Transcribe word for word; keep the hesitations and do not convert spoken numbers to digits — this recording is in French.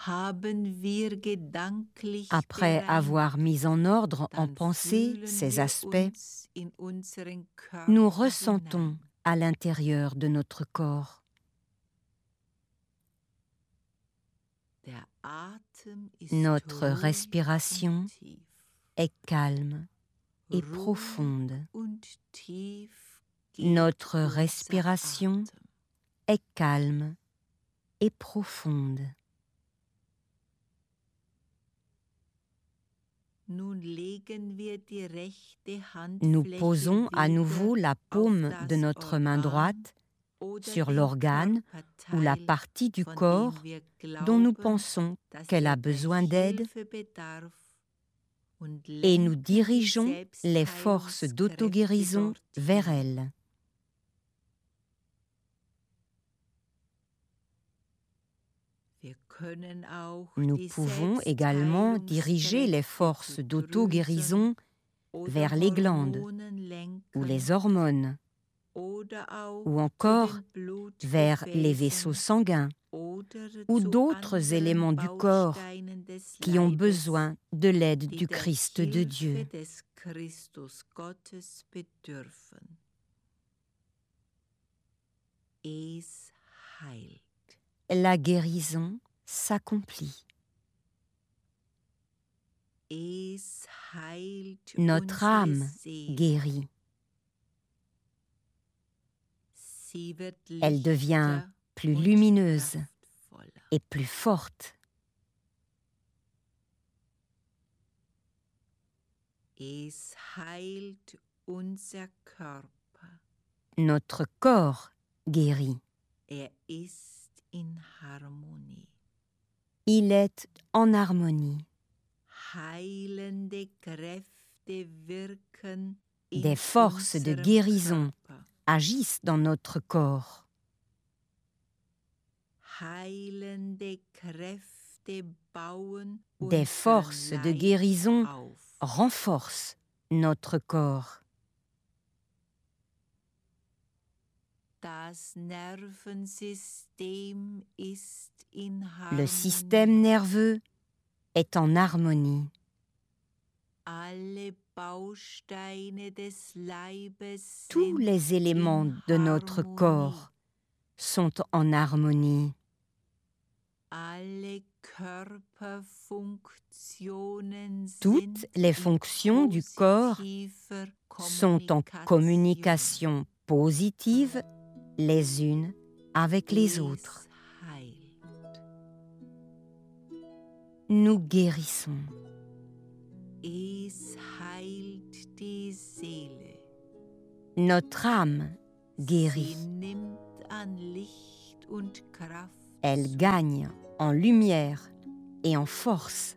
Après avoir mis en ordre en pensée ces aspects, nous ressentons à l'intérieur de notre corps. Notre respiration est calme et profonde. Notre respiration est calme et profonde. Nous posons à nouveau la paume de notre main droite sur l'organe ou la partie du corps dont nous pensons qu'elle a besoin d'aide et nous dirigeons les forces d'auto-guérison vers elle. Nous pouvons également diriger les forces d'auto-guérison vers les glandes ou les hormones, ou encore vers les vaisseaux sanguins ou d'autres éléments du corps qui ont besoin de l'aide du Christ de Dieu. La guérison s'accomplit. Notre âme guérit. Elle devient plus lumineuse et plus forte. Notre corps guérit. Il est en harmonie. Des forces de guérison agissent dans notre corps. Des forces de guérison renforcent notre corps. Le système nerveux est en harmonie. Tous les éléments de notre corps sont en harmonie. Toutes les fonctions du corps sont en communication positive les unes avec les autres. Nous guérissons. Notre âme guérit. Elle gagne en lumière et en force.